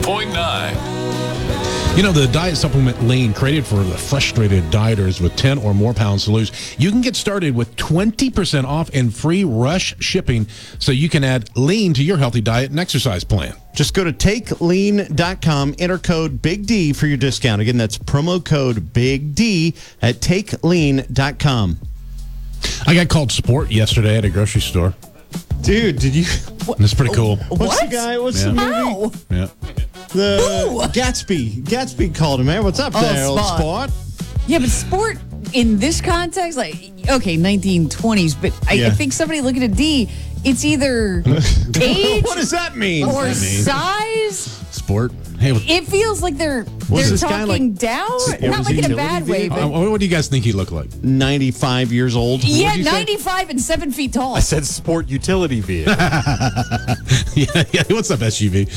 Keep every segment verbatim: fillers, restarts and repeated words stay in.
point nine. You know, the diet supplement Lean, created for the frustrated dieters with ten or more pounds to lose. You can get started with twenty percent off and free rush shipping so you can add Lean to your healthy diet and exercise plan. Just go to take lean dot com, enter code Big D for your discount. Again, that's promo code Big D at take lean dot com. I got called sport yesterday at a grocery store. Dude, did you? That's pretty cool. What's What? the guy? What's Yeah. the movie? How? Yeah. The Who? Gatsby. Gatsby called him, man. What's up Oh, there, old Spot. sport? Yeah, but sport in this context, like, okay, nineteen twenties, but I, Yeah. I think somebody looking at D, it's either age What does that mean? or that mean? size. Sport. Hey, It feels like they're Was they're this guy, talking like, down, sport not like in a utility bad way, vehicle? uh, but what do you guys think he looked like? ninety-five years old. yeah, What'd you say? ninety-five and seven feet tall. I said sport utility vehicle. yeah, yeah. What's up, S U V?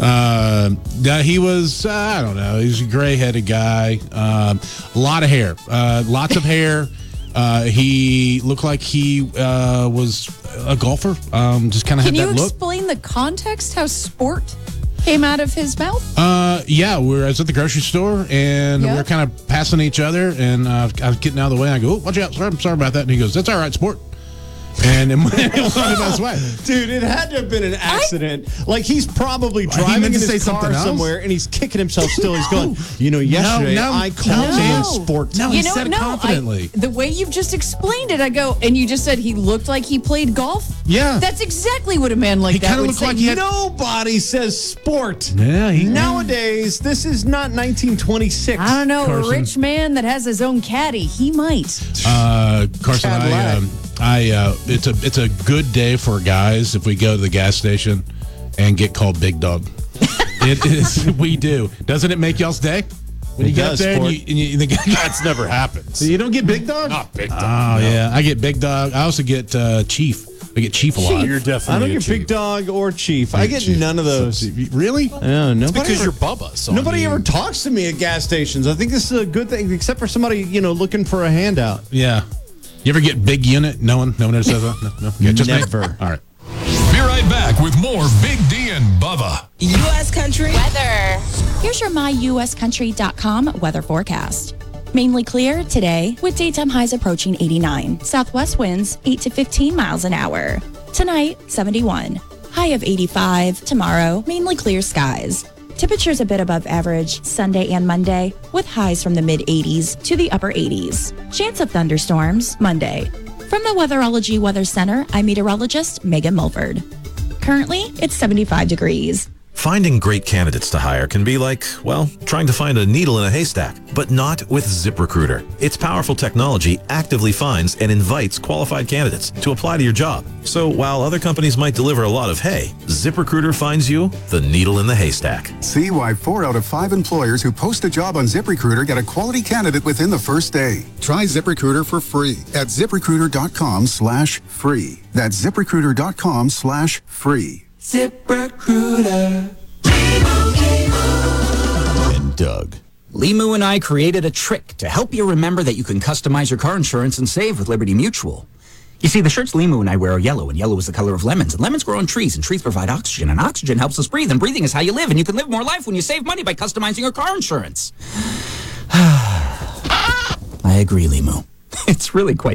Uh, yeah, he was, uh, I don't know, he's a gray headed guy. Um, a lot of hair, uh, lots of hair. Uh, he looked like he uh, was a golfer. Um, just kind of had Can you that look. explain the context how sport came out of his mouth? Uh, yeah, we were, I was at the grocery store and Yeah. we were kind of passing each other, and uh, I was getting out of the way. And I go, oh, watch out, sorry, I'm sorry about that. And he goes, that's all right, sport. And it went the best way. Dude, it had to have been an accident. Like, he's probably driving meant in to his say car something else? somewhere, and he's kicking himself still. He's going, you know, yesterday no, I called no. him sport. No, you he know, said it no, confidently. I, the way you've just explained it, I go, and you just said he looked like he played golf? Yeah. That's exactly what a man like He that kinda would looked say. like he had- Nobody says sport. Yeah, he Nowadays, this is not nineteen twenty-six. I don't know, Carson. a rich man that has his own caddy, he might. Uh, Carson, I, Cadillac. um, I, uh, it's a, it's a good day for guys if we go to the gas station and get called Big Dog. It is, we do. Doesn't it make y'all's day when It you get does, up there and Sport. you, and you, and the guy, That's never happened. so you don't get Big Dog? Not big dog. Oh no. yeah, I get Big Dog. I also get uh, Chief. I get Chief a lot. You're definitely I don't a get chief. big dog or chief. I get Chief. none of those. Really? No, nobody Because ever, you're Bubba. So nobody I mean, ever talks to me at gas stations. I think this is a good thing, except for somebody, you know, looking for a handout. Yeah. You ever get Big Unit? No one, no one ever says that. No, no. Yeah, just me? Never. All right. Be right back with more Big D and Bubba. U S Country Weather. Here's your my U S country dot com weather forecast. Mainly clear today with daytime highs approaching eighty-nine. Southwest winds eight to fifteen miles an hour. Tonight, seventy-one. High of eighty-five. Tomorrow, mainly clear skies. Temperatures a bit above average Sunday and Monday with highs from the mid eighties to the upper eighties. Chance of thunderstorms Monday. From the Weatherology Weather Center, I'm meteorologist Megan Mulford. Currently, it's seventy-five degrees. Finding great candidates to hire can be like, well, trying to find a needle in a haystack, but not with ZipRecruiter. Its powerful technology actively finds and invites qualified candidates to apply to your job. So while other companies might deliver a lot of hay, ZipRecruiter finds you the needle in the haystack. See why four out of five employers who post a job on ZipRecruiter get a quality candidate within the first day. Try ZipRecruiter for free at ZipRecruiter.com slash free. That's ZipRecruiter.com slash free. ZipRecruiter. And Doug. Limu and I created a trick to help you remember that you can customize your car insurance and save with Liberty Mutual. You see, the shirts Limu and I wear are yellow, and yellow is the color of lemons. And lemons grow on trees, and trees provide oxygen, and oxygen helps us breathe, and breathing is how you live, and you can live more life when you save money by customizing your car insurance. I agree, Limu. It's really quite